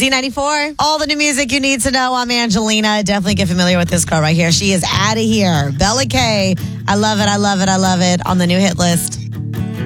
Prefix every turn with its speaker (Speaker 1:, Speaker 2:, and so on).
Speaker 1: Z94, all the new music you need to know. I'm Angelina. Definitely get familiar with this girl right here. She is out of here. Bella K. I love it. I love it. I love it on the new hit list.